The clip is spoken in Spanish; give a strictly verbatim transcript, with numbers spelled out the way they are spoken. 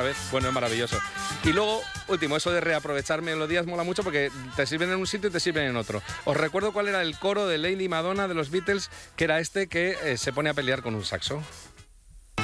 vez. Bueno, es maravilloso. Y luego, último, eso de reaprovechar melodías mola mucho porque te sirven en un sitio y te sirven en otro. Os recuerdo cuál era el coro de Lady Madonna de los Beatles, que era este que eh, se pone a pelear con un saxo.